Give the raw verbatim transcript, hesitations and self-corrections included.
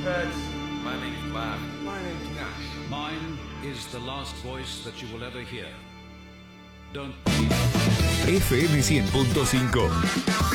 Birds. My name's Bob. My name's Nash. Mine is the last voice that you will ever hear. Don't. F M cien punto cinco.